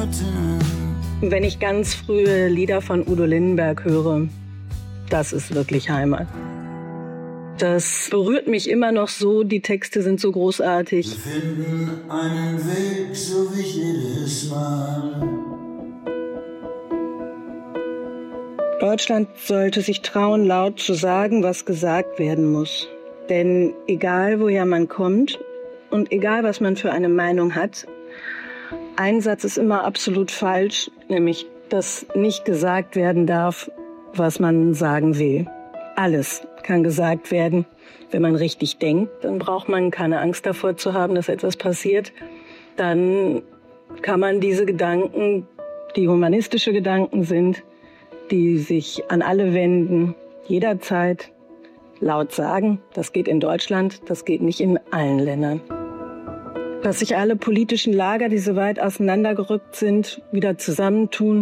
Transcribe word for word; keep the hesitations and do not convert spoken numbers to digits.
Schatten. Wenn ich ganz frühe Lieder von Udo Lindenberg höre, das ist wirklich Heimat. Das berührt mich immer noch so, die Texte sind so großartig. Wir finden einen Weg, so wie jedes Mal. Deutschland sollte sich trauen, laut zu sagen, was gesagt werden muss. Denn egal, woher man kommt und egal, was man für eine Meinung hat, ein Satz ist immer absolut falsch, nämlich, dass nicht gesagt werden darf, was man sagen will. Alles kann gesagt werden. Wenn man richtig denkt, dann braucht man keine Angst davor zu haben, dass etwas passiert. Dann kann man diese Gedanken, die humanistische Gedanken sind, die sich an alle wenden, jederzeit laut sagen. Das geht in Deutschland, das geht nicht in allen Ländern. Dass sich alle politischen Lager, die so weit auseinandergerückt sind, wieder zusammentun